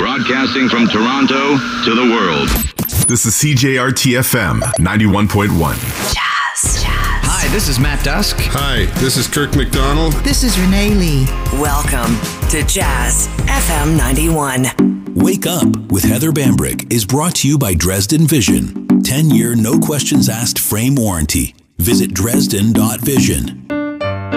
Broadcasting from Toronto to the world. This is CJRT-FM 91.1. Jazz. Hi, this is Matt Dusk. Hi, this is Kirk McDonald. This is Renee Lee. Welcome to Jazz FM 91. Wake Up with Heather Bambrick is brought to you by Dresden Vision. 10-year, no questions asked frame warranty. Visit Dresden.vision.